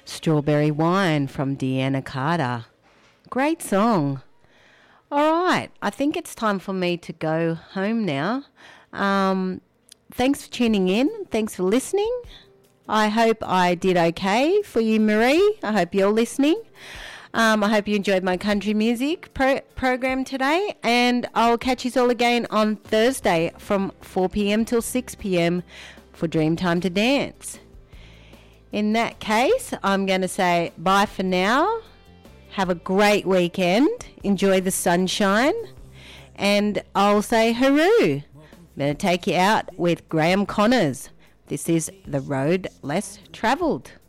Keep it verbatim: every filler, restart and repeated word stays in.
Strawberry Wine from Deanna Carter. Great song. All right, I think it's time for me to go home now. Um, thanks for tuning in. Thanks for listening. I hope I did okay for you, Marie. I hope you're listening. Um, I hope you enjoyed my country music pro- program today, and I'll catch you all again on Thursday from four p.m. till six p.m. for Dreamtime to Dance. In that case, I'm going to say bye for now. Have a great weekend. Enjoy the sunshine. And I'll say hooroo. I'm going to take you out with Graham Connors. This is The Road Less Travelled.